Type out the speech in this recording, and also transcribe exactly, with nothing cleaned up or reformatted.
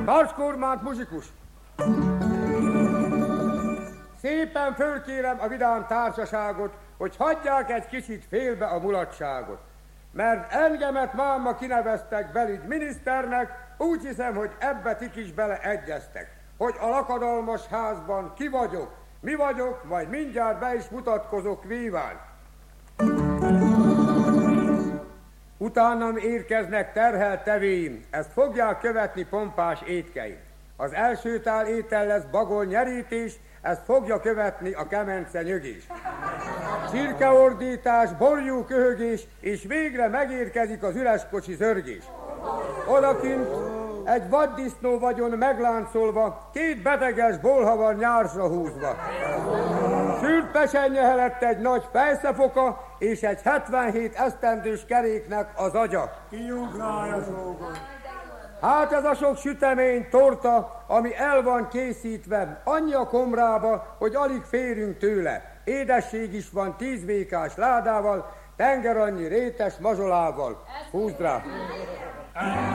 Tarts kormányt, muzsikus! Szépen fölkérem a vidám társaságot, hogy hagyják egy kicsit félbe a mulatságot. Mert engemet máma kineveztek belügyminiszternek, úgy hiszem, hogy ebbe tik is beleegyeztek. Hogy a lakadalmas házban ki vagyok, mi vagyok, majd mindjárt be is mutatkozok víván. Utánam érkeznek terhelt tevéim, ezt fogják követni pompás étkeim. Az első tál étel lesz bagol nyerítés, ezt fogja követni a kemence nyögés. Csirkeordítás, borjú köhögés, és végre megérkezik az üres kocsi zörgés. Odakint egy vaddisznó vagyon megláncolva, két beteges bolha van nyársra húzva. Sült pesenye helyett egy nagy fejszefoka, és egy hetvenhét esztendős keréknek az agya. Hát ez a sok sütemény, torta, ami el van készítve, annyi a komrába, hogy alig férünk tőle. Édesség is van tíz vékás ládával, tenger annyi rétes mazsolával. Húzd rá!